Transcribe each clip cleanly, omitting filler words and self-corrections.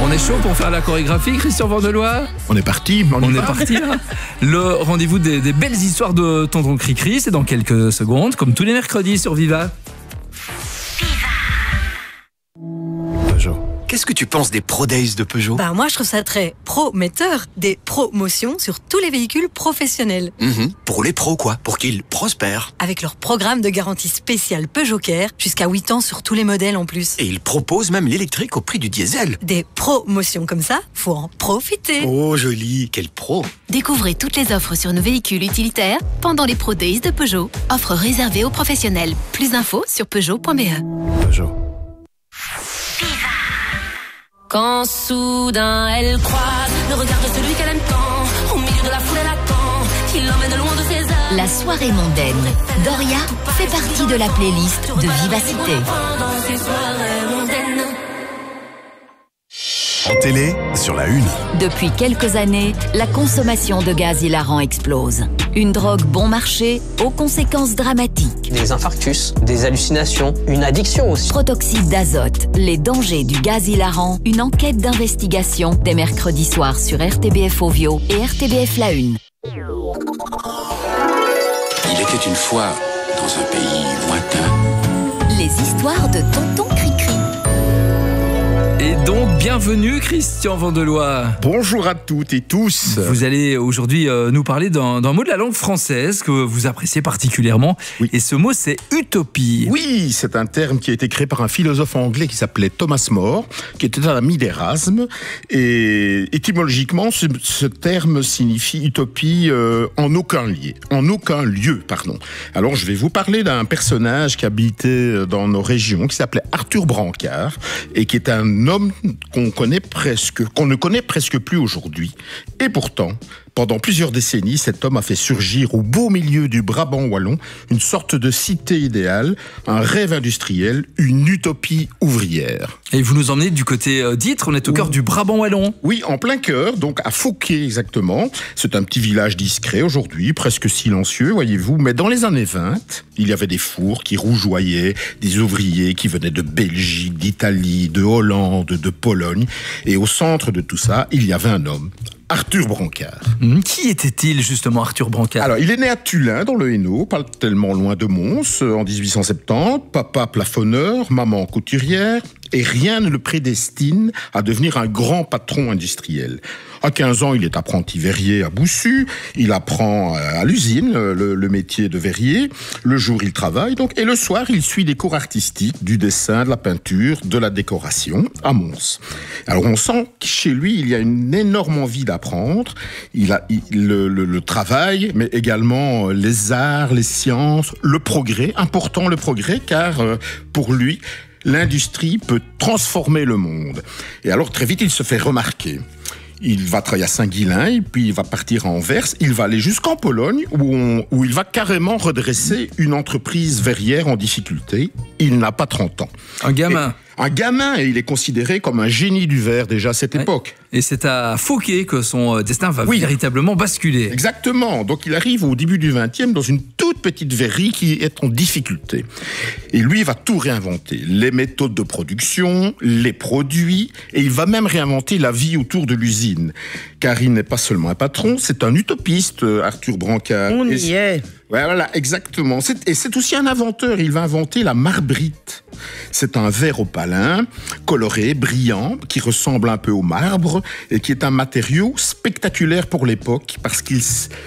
On est chaud pour faire la chorégraphie, Christian Vandelois? On est parti. On est parti là. Le rendez-vous des belles histoires de Tonton Cricri, c'est dans quelques secondes, comme tous les mercredis sur Viva. Peugeot. Qu'est-ce que tu penses des Pro Days de Peugeot? Moi je trouve ça très prometteur. Des promotions sur tous les véhicules professionnels. Pour les pros quoi, pour qu'ils prospèrent. Avec leur programme de garantie spéciale Peugeot Care, jusqu'à 8 ans sur tous les modèles en plus. Et ils proposent même l'électrique au prix du diesel. Des promotions comme ça, faut en profiter. Oh joli, quel pro! Découvrez toutes les offres sur nos véhicules utilitaires pendant les Pro Days de Peugeot. Offres réservées aux professionnels. Plus d'infos sur peugeot.be. Peugeot. Quand soudain elle croise le regard de celui qu'elle aime tant, au milieu de la foule elle attend qu'il l'emmène loin de ses heures. La soirée mondaine. Doria fait partie de la playlist de Vivacité. Pendant ces soirées mondaines. En télé, sur la une. Depuis quelques années, la consommation de gaz hilarant explose. Une drogue bon marché aux conséquences dramatiques. Des infarctus, des hallucinations, une addiction aussi. Protoxyde d'azote, les dangers du gaz hilarant, une enquête d'investigation des mercredis soirs sur RTBF Ovio et RTBF La Une. Il était une fois dans un pays lointain. Les histoires de Tonton Cricri. Et donc, bienvenue Christian Vandelois. Bonjour à toutes et tous. Vous allez aujourd'hui nous parler d'un mot de la langue française que vous appréciez particulièrement. Oui. Et ce mot, c'est utopie. Oui, c'est un terme qui a été créé par un philosophe anglais qui s'appelait Thomas More, qui était un ami d'Erasme. Et étymologiquement, ce terme signifie utopie en aucun lieu. Alors, je vais vous parler d'un personnage qui habitait dans nos régions, qui s'appelait Arthur Brancard, et qui est un homme qu'on ne connaît presque plus aujourd'hui. Et pourtant, pendant plusieurs décennies, cet homme a fait surgir au beau milieu du Brabant wallon une sorte de cité idéale, un rêve industriel, une utopie ouvrière. Et vous nous emmenez du côté d'Ytre, on est au cœur du Brabant wallon. Oui, en plein cœur, donc à Fauquet exactement. C'est un petit village discret aujourd'hui, presque silencieux, voyez-vous. Mais dans les années 20, il y avait des fours qui rougeoyaient, des ouvriers qui venaient de Belgique, d'Italie, de Hollande, de Pologne. Et au centre de tout ça, il y avait un homme, Arthur Brancard. Qui était-il justement, Arthur Brancard? Alors, il est né à Tulin, dans le Hainaut, pas tellement loin de Mons, en 1870. Papa plafonneur, maman couturière, et rien ne le prédestine à devenir un grand patron industriel. À 15 ans, il est apprenti verrier à Boussu. Il apprend à l'usine le métier de verrier. Le jour, il travaille, donc, et le soir, il suit des cours artistiques, du dessin, de la peinture, de la décoration, à Mons. Alors, on sent que chez lui, il y a une énorme envie d'apprendre. Il a le travail, mais également les arts, les sciences, le progrès. Important, le progrès, car pour lui, l'industrie peut transformer le monde. Et alors, très vite, il se fait remarquer. Il va travailler à Saint-Guilain, et puis il va partir à Anvers. Il va aller jusqu'en Pologne, où il va carrément redresser une entreprise verrière en difficulté. Il n'a pas 30 ans. Un gamin. Un gamin, et il est considéré comme un génie du verre déjà à cette époque. Et c'est à Fauquet que son destin va véritablement basculer. Exactement. Donc il arrive au début du 20e dans une toute petite verrerie qui est en difficulté. Et lui, il va tout réinventer. Les méthodes de production, les produits, et il va même réinventer la vie autour de l'usine. Car il n'est pas seulement un patron, c'est un utopiste, Arthur Brancard. On y est. Ouais, voilà, exactement. Et c'est aussi un inventeur. Il va inventer la marbrite. C'est un verre opalin, coloré, brillant, qui ressemble un peu au marbre et qui est un matériau spectaculaire pour l'époque parce qu'il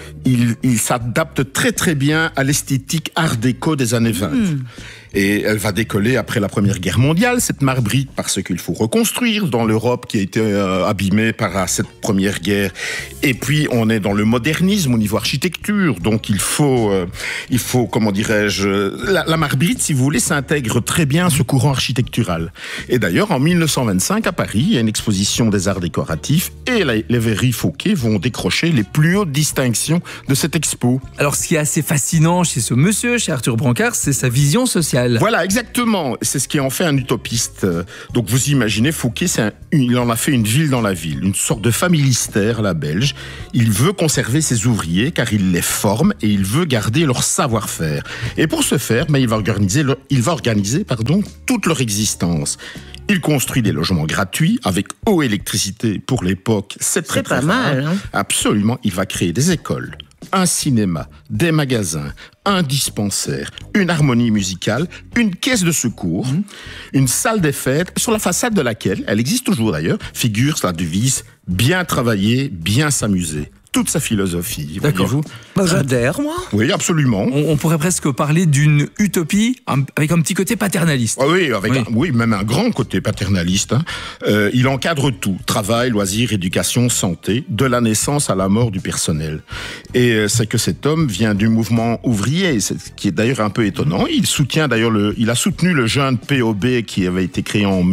s'adapte très très bien à l'esthétique art déco des années 20. Et elle va décoller après la Première Guerre mondiale, cette marbrite, parce qu'il faut reconstruire dans l'Europe qui a été abîmée par cette Première Guerre. Et puis, on est dans le modernisme au niveau architecture. Donc, il faut comment dirais-je, la marbrite, si vous voulez, s'intègre très bien à ce courant architectural. Et d'ailleurs, en 1925, à Paris, il y a une exposition des arts décoratifs et les verreries Fauquet vont décrocher les plus hautes distinctions de cette expo. Alors, ce qui est assez fascinant chez ce monsieur, chez Arthur Brancard, c'est sa vision sociale. Voilà, exactement. C'est ce qui en fait un utopiste. Donc, vous imaginez, Fauquet, il en a fait une ville dans la ville, une sorte de familistère à la belge. Il veut conserver ses ouvriers car il les forme et il veut garder leur savoir-faire. Et pour ce faire, il va organiser toute leur existence. Il construit des logements gratuits avec eau et électricité pour l'époque. C'est très pas rare. mal, hein. Absolument. Il va créer des écoles, un cinéma, des magasins, un dispensaire, une harmonie musicale, une caisse de secours, une salle des fêtes, sur la façade de laquelle, elle existe toujours d'ailleurs, figure la devise « Bien travailler, bien s'amuser ». Toute sa philosophie, D'accord. voyez-vous. J'adhère, moi. Oui, absolument. On pourrait presque parler d'une utopie avec un petit côté paternaliste. Ah oui, oui, même un grand côté paternaliste. Hein. Il encadre tout, travail, loisirs, éducation, santé, de la naissance à la mort du personnel. Et c'est que cet homme vient du mouvement ouvrier, ce qui est d'ailleurs un peu étonnant. Il a soutenu le jeune POB qui avait été créé en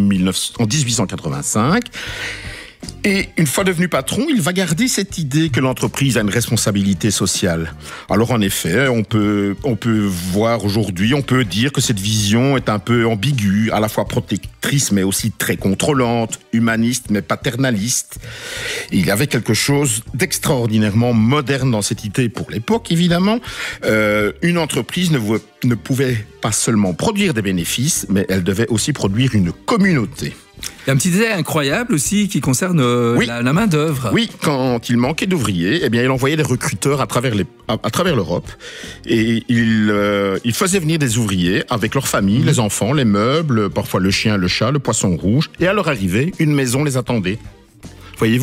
1885. Et une fois devenu patron, il va garder cette idée que l'entreprise a une responsabilité sociale. Alors en effet, on peut voir aujourd'hui, on peut dire que cette vision est un peu ambiguë, à la fois protectrice mais aussi très contrôlante, humaniste mais paternaliste. Et il y avait quelque chose d'extraordinairement moderne dans cette idée pour l'époque, évidemment. Une entreprise ne pouvait pas seulement produire des bénéfices, mais elle devait aussi produire une communauté. Il y a un petit détail incroyable aussi qui concerne la main-d'œuvre. Oui, quand il manquait d'ouvriers, eh bien, il envoyait des recruteurs à travers l'Europe et il faisait venir des ouvriers avec leur famille, les enfants, les meubles, parfois le chien, le chat, le poisson rouge. Et à leur arrivée, une maison les attendait. Voyez-vous ?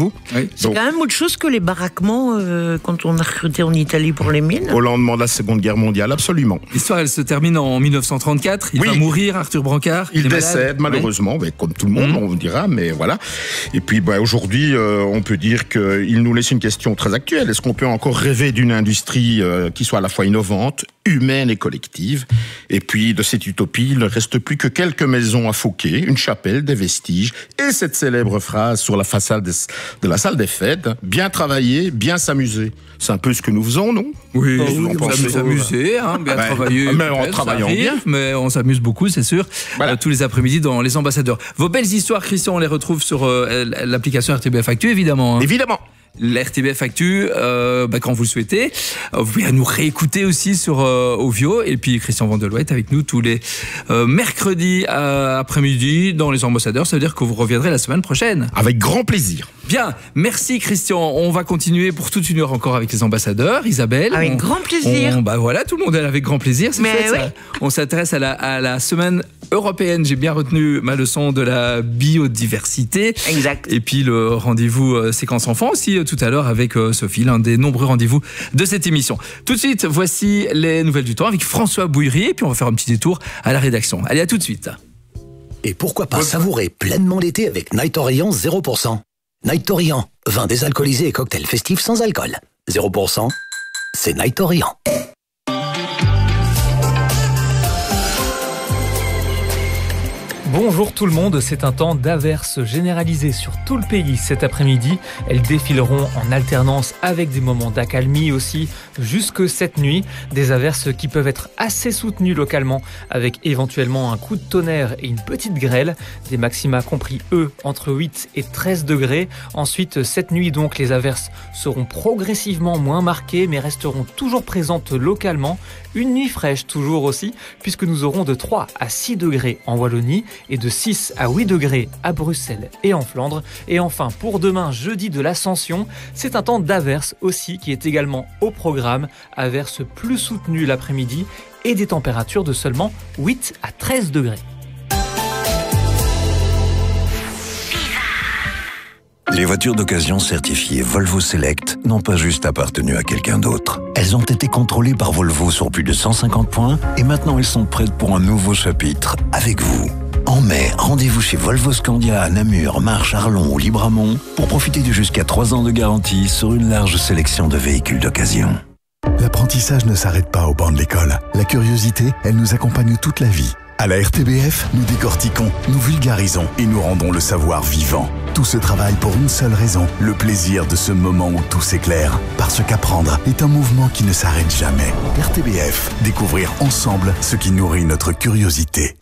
Oui. C'est quand même autre chose que les baraquements quand on a recruté en Italie pour les mines. Au lendemain de la Seconde Guerre mondiale, absolument. L'histoire, elle se termine en 1934. Il va mourir, Arthur Brancard. Il décède, malheureusement, mais comme tout le monde, on dira, mais voilà. Et puis, aujourd'hui, on peut dire qu'il nous laisse une question très actuelle. Est-ce qu'on peut encore rêver d'une industrie qui soit à la fois innovante, humaine et collective? Et puis, de cette utopie, il ne reste plus que quelques maisons à Fouquet, une chapelle, des vestiges, et cette célèbre phrase sur la façade de la salle des fêtes, bien travailler, bien s'amuser. C'est un peu ce que nous faisons, non? Oui, on va s'amuser, bien travailler. Mais en travaillant bien. Mais on s'amuse beaucoup, c'est sûr, voilà. tous les après-midi dans Les Ambassadeurs. Vos belles histoires, Christian, on les retrouve sur l'application RTBF Actu, évidemment. Hein. Évidemment. L'RTBF Actu, quand vous le souhaitez. Vous pouvez nous réécouter aussi sur Ovio. Et puis Christian Vandelois est avec nous tous les mercredis après-midi dans Les Ambassadeurs. Ça veut dire que vous reviendrez la semaine prochaine. Avec grand plaisir. Bien, merci Christian. On va continuer pour toute une heure encore avec Les Ambassadeurs. Isabelle. Avec grand plaisir. Voilà, tout le monde est avec grand plaisir. C'est chouette, ça. On s'intéresse à la semaine européenne. J'ai bien retenu ma leçon de la biodiversité. Exact. Et puis le rendez-vous séquence enfant aussi tout à l'heure avec Sophie, l'un des nombreux rendez-vous de cette émission. Tout de suite, voici les nouvelles du temps avec François Bouillerie et puis on va faire un petit détour à la rédaction. Allez, à tout de suite. Et pourquoi pas savourer pleinement l'été avec Night Orient 0%. Night Orient, vin désalcoolisé et cocktail festif sans alcool. 0%, c'est Night Orient. Bonjour tout le monde, c'est un temps d'averses généralisées sur tout le pays cet après-midi. Elles défileront en alternance avec des moments d'accalmie aussi jusque cette nuit. Des averses qui peuvent être assez soutenues localement avec éventuellement un coup de tonnerre et une petite grêle. Des maxima compris entre 8 et 13 degrés. Ensuite, cette nuit donc, les averses seront progressivement moins marquées mais resteront toujours présentes localement. Une nuit fraîche toujours aussi puisque nous aurons de 3 à 6 degrés en Wallonie et de 6 à 8 degrés à Bruxelles et en Flandre. Et enfin, pour demain, jeudi de l'Ascension, c'est un temps d'averse aussi qui est également au programme. Averses plus soutenues l'après-midi et des températures de seulement 8 à 13 degrés. Les voitures d'occasion certifiées Volvo Select n'ont pas juste appartenu à quelqu'un d'autre. Elles ont été contrôlées par Volvo sur plus de 150 points et maintenant elles sont prêtes pour un nouveau chapitre avec vous. En mai, rendez-vous chez Volvo Scandia à Namur, Marche, Arlon ou Libramont pour profiter de jusqu'à 3 ans de garantie sur une large sélection de véhicules d'occasion. L'apprentissage ne s'arrête pas au banc de l'école. La curiosité, elle nous accompagne toute la vie. À la RTBF, nous décortiquons, nous vulgarisons et nous rendons le savoir vivant. Tout ce travail pour une seule raison, le plaisir de ce moment où tout s'éclaire. Parce qu'apprendre est un mouvement qui ne s'arrête jamais. RTBF, découvrir ensemble ce qui nourrit notre curiosité.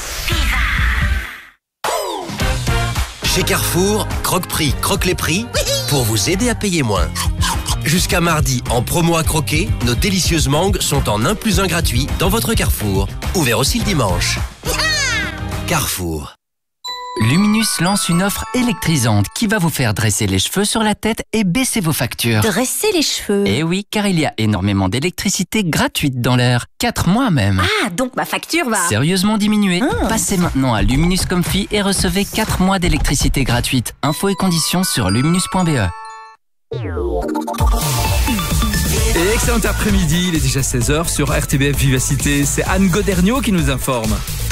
Chez Carrefour, Croque-Prix, croque les prix pour vous aider à payer moins. Jusqu'à mardi, en promo à croquer, nos délicieuses mangues sont en 1+1 gratuit dans votre Carrefour. Ouvert aussi le dimanche. Carrefour. Luminus lance une offre électrisante qui va vous faire dresser les cheveux sur la tête et baisser vos factures. Dresser les cheveux? Eh oui, car il y a énormément d'électricité gratuite dans l'air. 4 mois même. Ah, donc ma facture va sérieusement diminuer. Passez maintenant à Luminus Comfy et recevez 4 mois d'électricité gratuite. Infos et conditions sur luminus.be. Et excellent après-midi, il est déjà 16h sur RTBF Vivacité. C'est Anne Goderniot qui nous informe.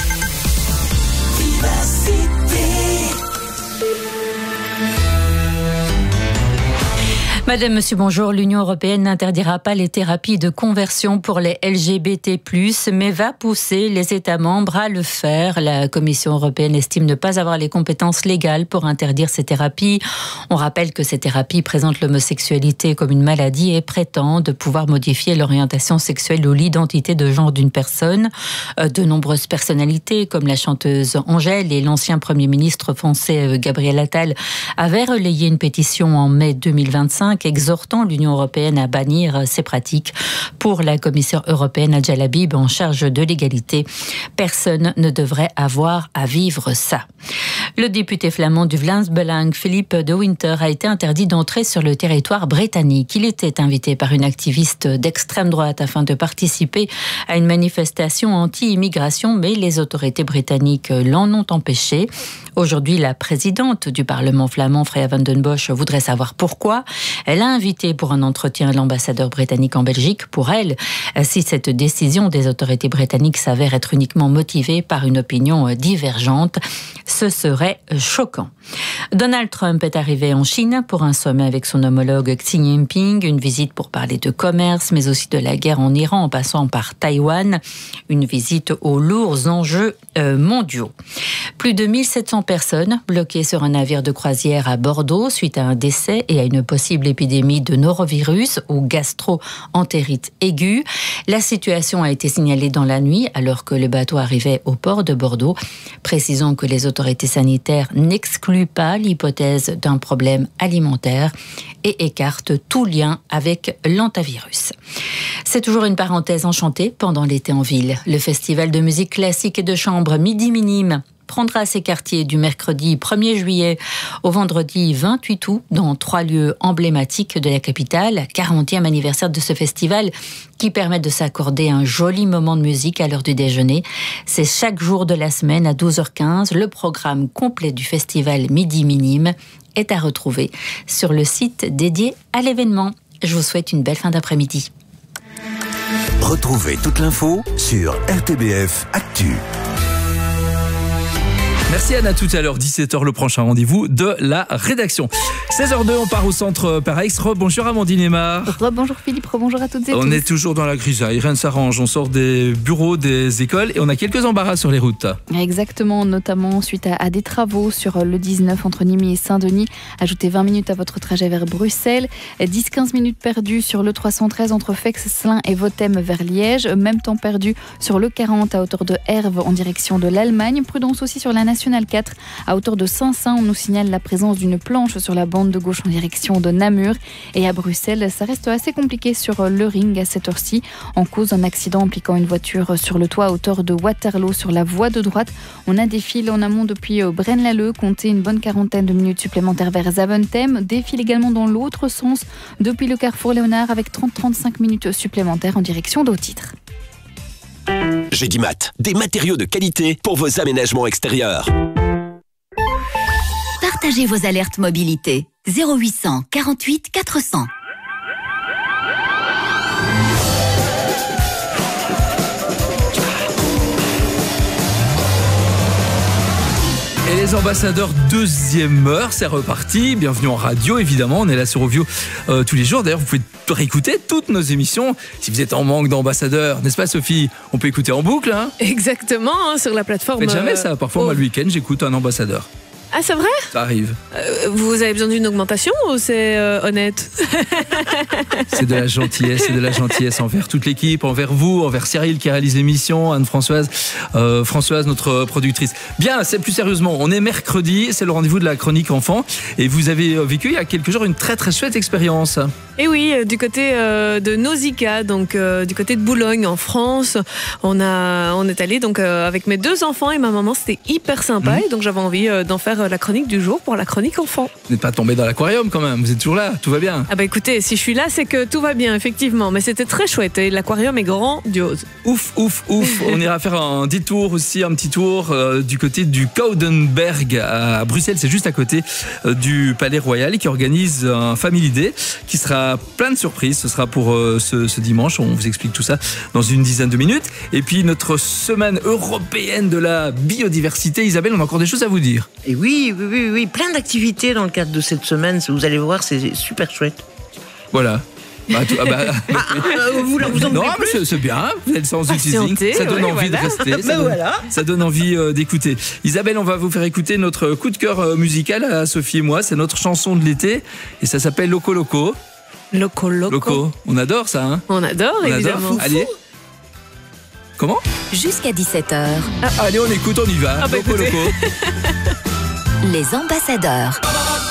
Madame, monsieur, bonjour. L'Union européenne n'interdira pas les thérapies de conversion pour les LGBT+, mais va pousser les États membres à le faire. La Commission européenne estime ne pas avoir les compétences légales pour interdire ces thérapies. On rappelle que ces thérapies présentent l'homosexualité comme une maladie et prétendent pouvoir modifier l'orientation sexuelle ou l'identité de genre d'une personne. De nombreuses personnalités, comme la chanteuse Angèle et l'ancien Premier ministre français Gabriel Attal, avaient relayé une pétition en mai 2025 exhortant l'Union européenne à bannir ces pratiques. Pour la commissaire européenne Nadja Labib, en charge de l'égalité, personne ne devrait avoir à vivre ça. Le député flamand du Vlaams-Belang, Philippe de Winter, a été interdit d'entrer sur le territoire britannique. Il était invité par une activiste d'extrême droite afin de participer à une manifestation anti-immigration, mais les autorités britanniques l'en ont empêché. Aujourd'hui, la présidente du Parlement flamand, Freya van den Bosch, voudrait savoir pourquoi. Elle a invité pour un entretien l'ambassadeur britannique en Belgique. Pour elle, si cette décision des autorités britanniques s'avère être uniquement motivée par une opinion divergente, ce serait choquant. Donald Trump est arrivé en Chine pour un sommet avec son homologue Xi Jinping, une visite pour parler de commerce, mais aussi de la guerre en Iran en passant par Taïwan, une visite aux lourds enjeux mondiaux. Plus de 1700 personnes bloquées sur un navire de croisière à Bordeaux suite à un décès et à une possible épidémie de norovirus ou gastro-entérite aiguë. La situation a été signalée dans la nuit alors que le bateau arrivait au port de Bordeaux. Précisons que les autorités sanitaires n'excluent pas l'hypothèse d'un problème alimentaire et écartent tout lien avec l'hantavirus. C'est toujours une parenthèse enchantée pendant l'été en ville. Le festival de musique classique et de chambre Midi Minime prendra ses quartiers du mercredi 1er juillet au vendredi 28 août dans 3 lieux emblématiques de la capitale. 40e anniversaire de ce festival qui permet de s'accorder un joli moment de musique à l'heure du déjeuner. C'est chaque jour de la semaine à 12h15. Le programme complet du festival Midi Minime est à retrouver sur le site dédié à l'événement. Je vous souhaite une belle fin d'après-midi. Retrouvez toute l'info sur RTBF Actu. Merci Anna, tout à l'heure, 17h, le prochain rendez-vous de la rédaction. 16h02, on part au centre Parex. Bonjour Amandine Aymar. Bonjour Philippe, bonjour à toutes et tous. On est toujours dans la grisaille, rien ne s'arrange. On sort des bureaux, des écoles et on a quelques embarras sur les routes. Exactement, notamment suite à des travaux sur le 19 entre Nîmes et Saint-Denis. Ajoutez 20 minutes à votre trajet vers Bruxelles. 10-15 minutes perdues sur le 313 entre Fex-Slin et Votem vers Liège. Même temps perdu sur le 40 à hauteur de Herve en direction de l'Allemagne. Prudence aussi sur la Nationale 4 à hauteur de Saint-Saint. On nous signale la présence d'une planche sur la bande de gauche en direction de Namur. Et à Bruxelles, ça reste assez compliqué sur le ring à cette heure-ci. En cause, un accident impliquant une voiture sur le toit à hauteur de Waterloo sur la voie de droite. On a des files en amont depuis Braine-l'Alleud. Comptez une bonne quarantaine de minutes supplémentaires vers Zaventem. Des files également dans l'autre sens depuis le carrefour Léonard avec 30-35 minutes supplémentaires en direction d'Au-Titre. Gédimat, des matériaux de qualité pour vos aménagements extérieurs. Partagez vos alertes mobilité. 0800 48 400. Et les ambassadeurs, deuxième heure, c'est reparti. Bienvenue en radio, évidemment. On est là sur Ovio tous les jours. D'ailleurs, vous pouvez réécouter toutes nos émissions. Si vous êtes en manque d'ambassadeurs, n'est-ce pas Sophie? On peut écouter en boucle. Hein. Exactement, sur la plateforme. Faites jamais ça. Parfois, moi, le week-end, j'écoute un ambassadeur. Ah, c'est vrai? Ça arrive. Vous avez besoin d'une augmentation ou c'est honnête? C'est de la gentillesse envers toute l'équipe, envers vous, envers Cyril qui réalise l'émission, Anne-Françoise, Françoise, notre productrice. Bien, c'est plus sérieusement, on est mercredi, c'est le rendez-vous de la chronique enfant et vous avez vécu il y a quelques jours une très très chouette expérience. Et oui, du côté de Nausicaa, donc du côté de Boulogne en France, on est allé donc avec mes 2 enfants et ma maman, c'était hyper sympa et donc j'avais envie d'en faire la chronique du jour pour la chronique enfant. Vous n'êtes pas tombé dans l'aquarium quand même, vous êtes toujours là, tout va bien. Ah bah écoutez, si je suis là, c'est que tout va bien effectivement, mais c'était très chouette et l'aquarium est grandiose. Ouf. On ira faire un détour aussi, un petit tour du côté du Koudenberg à Bruxelles, c'est juste à côté du Palais Royal qui organise un Family Day qui sera plein de surprises. Ce sera pour ce dimanche, on vous explique tout ça dans une dizaine de minutes. Et puis notre semaine européenne de la biodiversité, Isabelle, on a encore des choses à vous dire. Et oui, plein d'activités dans le cadre de cette semaine, vous allez voir, c'est super chouette. Voilà. Vous en non, voulez plus? mais c'est bien, vous avez le sens du teasing, ça donne envie de rester, ça donne envie d'écouter. Isabelle, on va vous faire écouter notre coup de cœur musical à Sophie et moi, c'est notre chanson de l'été et ça s'appelle Loco Loco. Loco. On adore ça, hein? On adore, évidemment. Allez. Comment? Jusqu'à 17h. Allez, on écoute, on y va. Loco. Les ambassadeurs.